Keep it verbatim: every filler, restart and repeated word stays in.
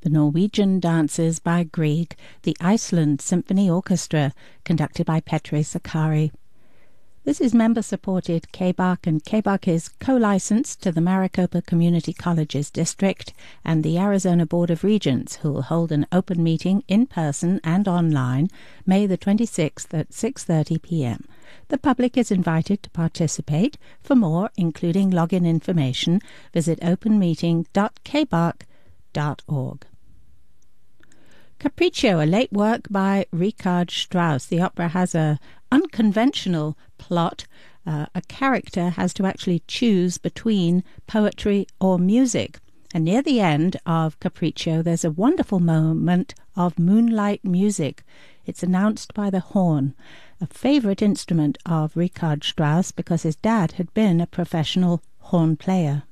The Norwegian dances by Grieg, the Iceland Symphony Orchestra, conducted by Petre Sakari. This is member-supported K B A C, and K B A C is co-licensed to the Maricopa Community Colleges District and the Arizona Board of Regents, who will hold an open meeting in person and online May the twenty-sixth at six thirty p m The public is invited to participate. For more, including login information, visit open meeting dot k b a c dot org. Capriccio, a late work by Richard Strauss. The opera has a unconventional plot. Uh, a character has to actually choose between poetry or music. And near the end of Capriccio, there's a wonderful moment of moonlight music. It's announced by the horn, a favorite instrument of Richard Strauss because his dad had been a professional horn player.